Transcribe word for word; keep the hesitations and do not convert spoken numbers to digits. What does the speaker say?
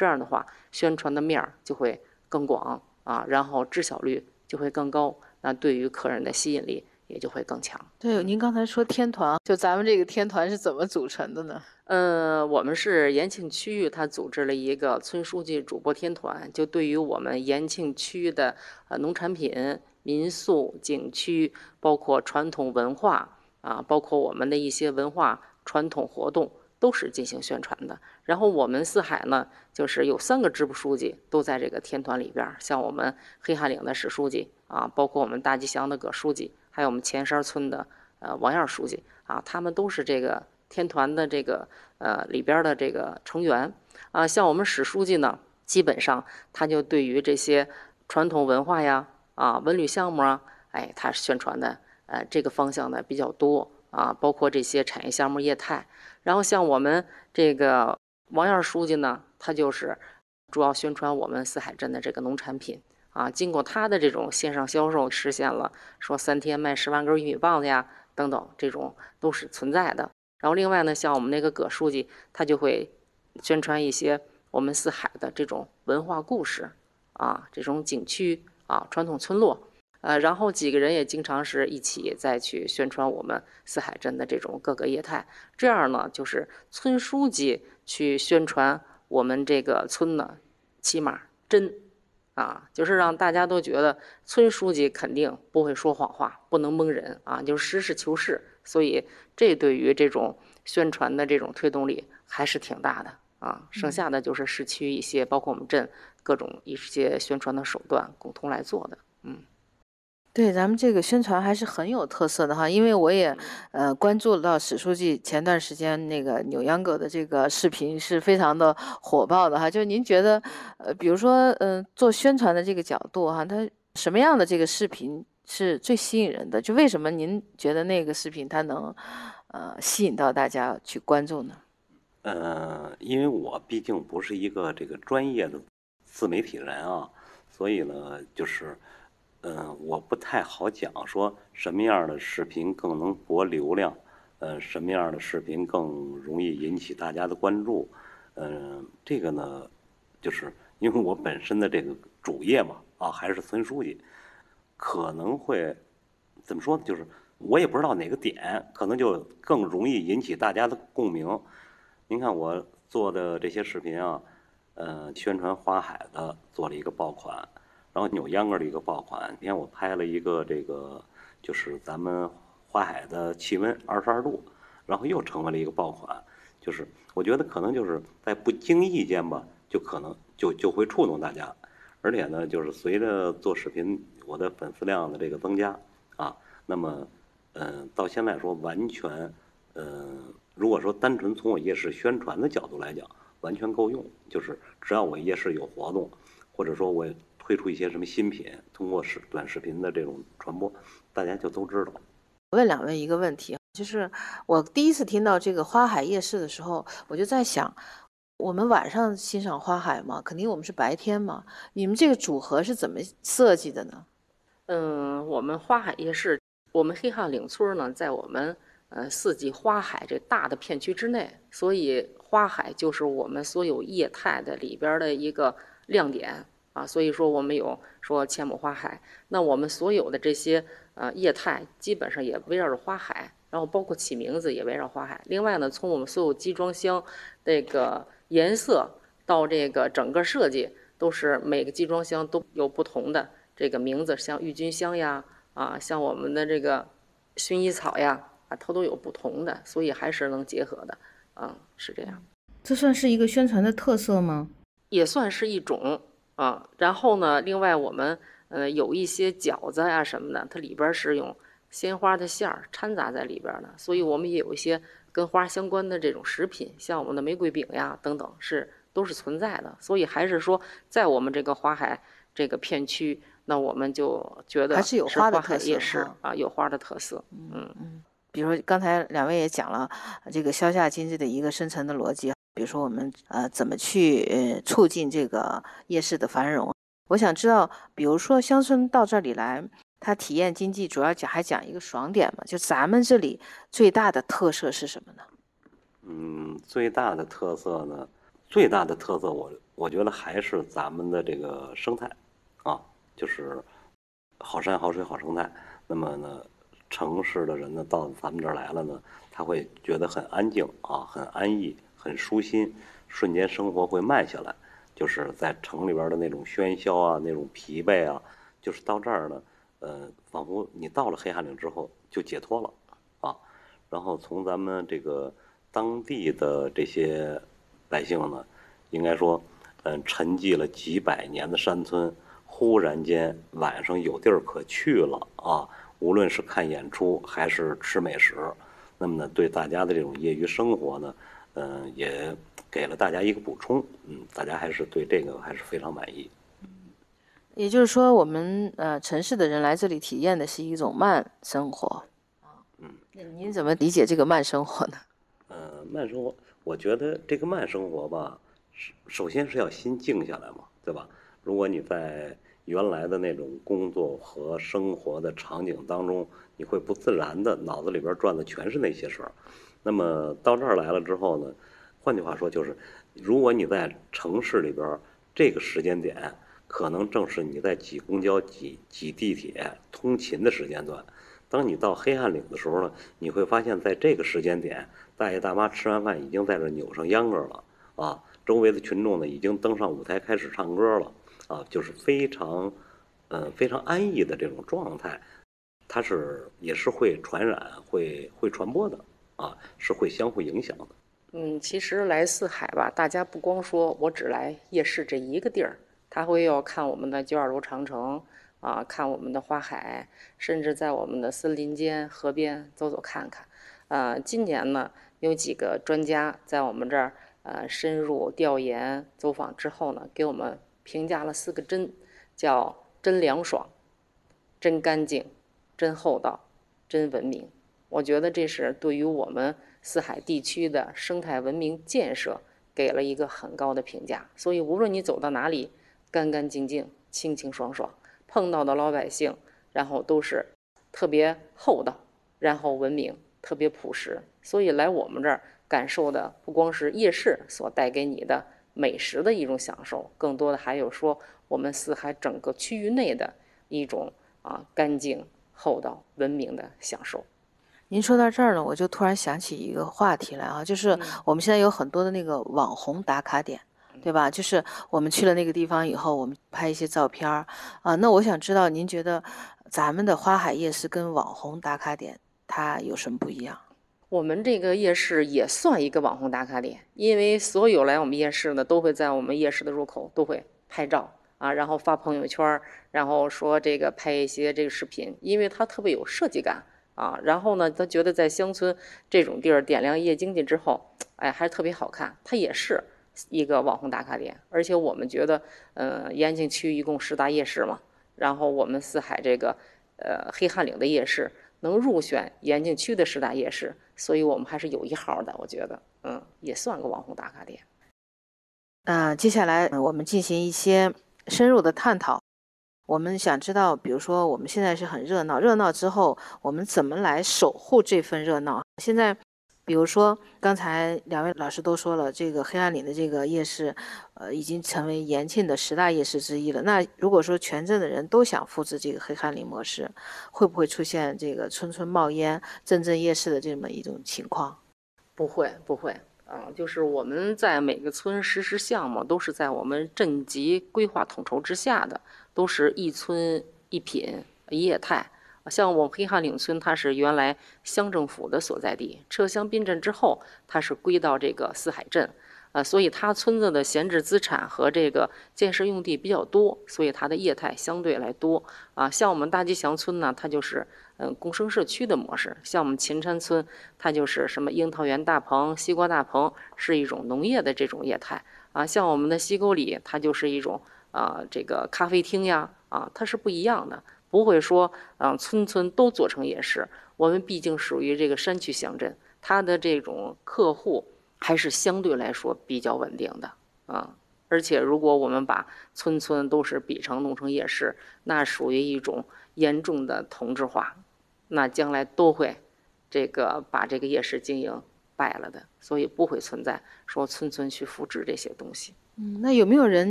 这样的话宣传的面儿就会更广啊，然后知晓率就会更高，那对于客人的吸引力也就会更强。 对，您刚才说天团，就咱们这个天团是怎么组成的呢？ 呃，我们是延庆区域，它组织了一个村书记主播天团，就对于我们延庆区的呃农产品、民宿、景区，包括传统文化啊，包括我们的一些文化传统活动，都是进行宣传的。然后我们四海呢，就是有三个支部书记都在这个天团里边，像我们黑哈岭的史书记啊，包括我们大吉祥的葛书记，还有我们前山村的呃王燕书记啊，他们都是这个天团的这个呃里边的这个成员啊。像我们史书记呢，基本上他就对于这些传统文化呀啊文旅项目啊，哎，他宣传的呃这个方向呢比较多啊，包括这些产业项目业态。然后像我们这个王燕书记呢，他就是主要宣传我们四海镇的这个农产品啊，经过他的这种线上销售，实现了说三天卖十万根玉米棒子呀等等，这种都是存在的。然后另外呢，像我们那个葛书记，他就会宣传一些我们四海的这种文化故事啊，这种景区啊，传统村落。呃，然后几个人也经常是一起再去宣传我们四海镇的这种各个业态，这样呢，就是村书记去宣传我们这个村呢，起码真啊，就是让大家都觉得村书记肯定不会说谎话，不能蒙人啊，就是实事求是。所以这对于这种宣传的这种推动力还是挺大的啊。剩下的就是市区一些，包括我们镇各种一些宣传的手段共同来做的，嗯。 对，咱们这个宣传还是很有特色的哈，因为我也呃关注到史书记前段时间那个扭秧歌的这个视频是非常的火爆的哈。就您觉得呃，比如说呃做宣传的这个角度哈，它什么样的这个视频是最吸引人的？就为什么您觉得那个视频它能呃吸引到大家去关注呢？ 呃，因为我毕竟不是一个这个专业的自媒体人啊，所以呢，就是，呃，我不太好讲说什么样的视频更能博流量，呃，什么样的视频更容易引起大家的关注，呃，这个呢，就是因为我本身的这个主业嘛，啊，还是村书记，可能会怎么说呢？就是我也不知道哪个点，可能就更容易引起大家的共鸣。您看我做的这些视频啊，呃，宣传花海的做了一个爆款，然后扭秧歌的一个爆款。你看我拍了一个这个，就是咱们花海的气温二十二度，然后又成为了一个爆款。就是我觉得可能就是在不经意间吧，就可能就就会触动大家，而且呢，就是随着做视频我的粉丝量的这个增加啊，那么，呃，到现在说完全，呃。如果说单纯从我夜市宣传的角度来讲，完全够用。就是只要我夜市有活动，或者说我推出一些什么新品，通过视短视频的这种传播，大家就都知道。 问两位一个问题，就是我第一次听到这个花海夜市的时候，我就在想，我们晚上欣赏花海嘛，肯定我们是白天嘛，你们这个组合是怎么设计的呢？ 嗯，我们花海夜市，我们黑哈岭村呢，在我们呃四季花海这大的片区之内，所以花海就是我们所有业态的里边的一个亮点啊。所以说我们有说千亩花海，那我们所有的这些呃业态基本上也围绕着花海，然后包括起名字也围绕花海。另外呢，从我们所有集装箱这个颜色到这个整个设计，都是每个集装箱都有不同的这个名字，像郁金香呀啊，像我们的这个薰衣草呀。啊，它都有不同的，所以还是能结合的，嗯，是这样。 这算是一个宣传的特色吗？ 也算是一种啊。然后呢，另外我们呃有一些饺子呀什么的，它里边是用鲜花的馅儿掺杂在里边的，所以我们也有一些跟花相关的这种食品，像我们的玫瑰饼呀等等，是都是存在的。所以还是说，在我们这个花海这个片区，那我们就觉得还是有花的特色也是啊，有花的特色， 嗯嗯。比如说刚才两位也讲了这个销价经济的一个生成的逻辑，比如说我们呃怎么去呃促进这个夜市的繁荣。我想知道，比如说乡村到这里来，它体验经济主要讲还讲一个爽点嘛，就咱们这里最大的特色是什么呢？ 嗯，最大的特色呢， 最大的特色我我觉得还是咱们的这个生态啊，就是好山好水好生态。那么呢，城市的人呢到咱们这儿来了呢，他会觉得很安静啊，很安逸，很舒心，瞬间生活会慢下来。就是在城里边的那种喧嚣啊，那种疲惫啊，就是到这儿呢，呃，仿佛你到了黑汉岭之后就解脱了啊。然后从咱们这个当地的这些百姓呢，应该说，嗯，沉寂了几百年的山村，忽然间晚上有地儿可去了啊！无论是看演出还是吃美食，那么呢，对大家的这种业余生活呢，嗯，也给了大家一个补充。嗯，大家还是对这个还是非常满意。 也就是说，我们呃城市的人来这里体验的是一种慢生活。 嗯， 那您怎么理解这个慢生活呢？ 呃，慢生活，我觉得这个慢生活吧，首先是要心静下来嘛，对吧？如果你在原来的那种工作和生活的场景当中，你会不自然的脑子里边转的全是那些事儿。那么到这儿来了之后呢，换句话说就是，如果你在城市里边这个时间点，可能正是你在挤公交、挤挤地铁、通勤的时间段。当你到黑汉岭的时候呢，你会发现在这个时间点，大爷大妈吃完饭已经在这扭上秧歌了啊，周围的群众呢已经登上舞台开始唱歌了啊，就是非常，呃，非常安逸的这种状态，它是也是会传染、会会传播的啊，是会相互影响的。 嗯，其实来四海吧，大家不光说我只来夜市这一个地儿，他会要看我们的九耳朵长城啊，看我们的花海，甚至在我们的森林间、河边走走看看。呃，今年呢，有几个专家在我们这儿呃深入调研走访之后呢，给我们评价了四个真，叫真凉爽、真干净、真厚道、真文明。我觉得这是对于我们四海地区的生态文明建设给了一个很高的评价。所以无论你走到哪里，干干净净、清清爽爽，碰到的老百姓，然后都是特别厚道，然后文明，特别朴实。所以来我们这儿感受的不光是夜市所带给你的美食的一种享受，更多的还有说我们四海整个区域内的一种啊干净、厚道、文明的享受。 您说到这儿呢，我就突然想起一个话题来啊，就是我们现在有很多的那个网红打卡点，对吧？就是我们去了那个地方以后，我们拍一些照片儿啊。那我想知道，您觉得咱们的花海夜市跟网红打卡点它有什么不一样？ 我们这个夜市也算一个网红打卡点，因为所有来我们夜市的都会在我们夜市的入口都会拍照啊，然后发朋友圈，然后说这个拍一些这个视频，因为它特别有设计感。啊，然后呢，他觉得在乡村这种地儿点亮夜经济之后，哎，还是特别好看。它也是一个网红打卡点，而且我们觉得，呃，延庆区一共十大夜市嘛，然后我们四海这个，呃，黑汉岭的夜市能入选延庆区的十大夜市，所以我们还是有一号的，我觉得，嗯，也算个网红打卡点。 那接下来我们进行一些深入的探讨。我们想知道，比如说我们现在是很热闹，热闹之后我们怎么来守护这份热闹？现在，比如说刚才两位老师都说了，这个黑暗岭的这个夜市，呃，已经成为延庆的十大夜市之一了。那如果说全镇的人都想复制这个黑暗岭模式，会不会出现这个村村冒烟、镇镇夜市的这么一种情况？ 不会，不会。啊，就是我们在每个村实施项目，都是在我们镇级规划统筹之下的，都是一村一品一业态。像我们黑汉岭村，它是原来乡政府的所在地，撤乡并镇之后，它是归到这个四海镇，啊，所以它村子的闲置资产和这个建设用地比较多，所以它的业态相对来多。啊，像我们大吉祥村呢，它就是嗯共生社区的模式；像我们秦山村，它就是什么樱桃园大棚、西瓜大棚，是一种农业的这种业态。啊，像我们的西沟里，它就是一种啊这个咖啡厅呀，啊，它是不一样的，不会说啊村村都做成夜市。我们毕竟属于这个山区乡镇，它的这种客户还是相对来说比较稳定的啊。而且如果我们把村村都是比成弄成夜市，那属于一种严重的同质化，那将来都会这个把这个夜市经营败了的，所以不会存在说纯纯去复制这些东西。 嗯，那有没有人